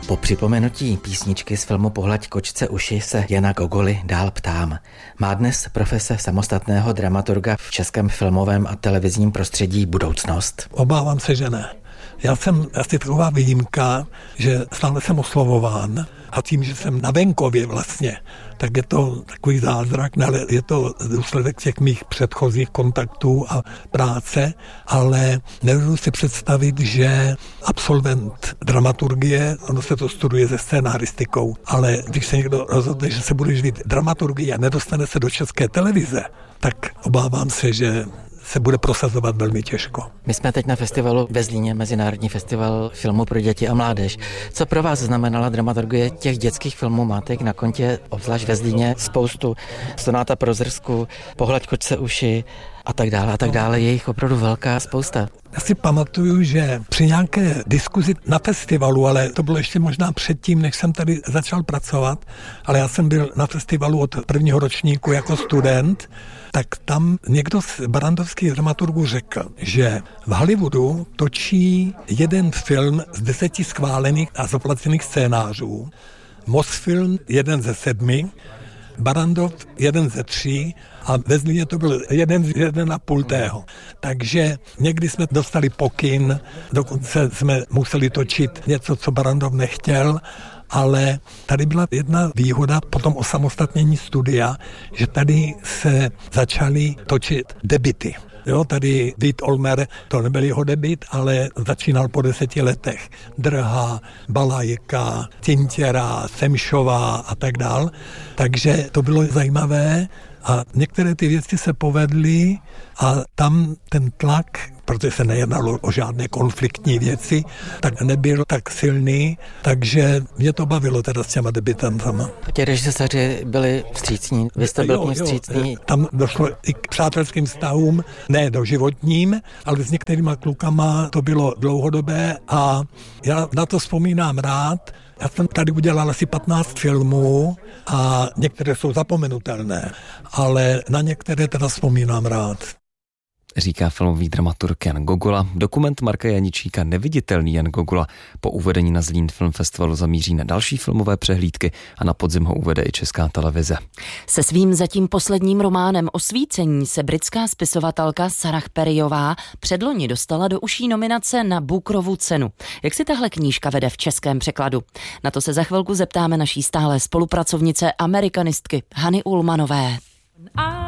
Po připomenutí písničky z filmu Pohľaď kočce uši se Jana Gogoly dál ptám. Má dnes profese samostatného dramaturga v českém filmovém a televizním prostředí budoucnost? Obávám se, že ne. Já jsem asi taková výjimka, že stále jsem oslovován a tím, že jsem na venkově vlastně, tak je to takový zázrak, ale je to důsledek těch mých předchozích kontaktů a práce, ale nedovedu si představit, že absolvent dramaturgie, ono se to studuje se scénaristikou, ale když se někdo rozhodne, že se bude živit dramaturgie a nedostane se do České televize, tak obávám se, že se bude prosazovat velmi těžko. My jsme teď na festivalu ve Zlíně, Mezinárodní festival filmu pro děti a mládež. Co pro vás znamenala dramaturgie těch dětských filmů? Máte na kontě, obzvlášť ve Zlíně, spoustu. Sonáta pro Zrsku, Pohľaď kočce uši a tak dále. Je jich opravdu velká spousta. Já si pamatuju, že při nějaké diskuzi na festivalu, ale to bylo ještě možná předtím, než jsem tady začal pracovat, ale já jsem byl na festivalu od prvního ročníku jako student, tak tam někdo z barrandovských dramaturgů řekl, že v Hollywoodu točí jeden film z 10 schválených a zaplacených scénářů. Mosfilm 1 ze 7, Barrandov 1 ze 3 a ve Zlíně to byl 1 z 1,5. Takže někdy jsme dostali pokyn, dokonce jsme museli točit něco, co Barrandov nechtěl, ale tady byla jedna výhoda po tom osamostatnění studia, že tady se začaly točit debuty. Jo, tady Vít Olmer, to nebyl jeho debut, ale začínal po 10 letech. Drha, Balajka, Tintěra, Semšová a tak dál. Takže to bylo zajímavé a některé ty věci se povedly a tam ten tlak, protože se nejednalo o žádné konfliktní věci, tak nebyl tak silný, takže mě to bavilo teda s těma debutantama. Ti režiséři byli vstřícní, vy jste byl vstřícný. Tam došlo i k přátelským vztahům, ne doživotním, ale s některýma klukama to bylo dlouhodobé a já na to vzpomínám rád. Já jsem tady udělal asi 15 filmů a některé jsou zapomenutelné, ale na některé teda vzpomínám rád. Říká filmový dramaturg Jan Gogola. Dokument Marka Janičíka Neviditelný Jan Gogola po uvedení na Zlín Film Festivalu zamíří na další filmové přehlídky a na podzim ho uvede i Česká televize. Se svým zatím posledním románem Osvícení se britská spisovatelka Sarah Perryová předloni dostala do uší nominace na Bookerovu cenu. Jak si tahle knížka vede v českém překladu? Na to se za chvilku zeptáme naší stálé spolupracovnice amerikanistky Hany Ullmanové.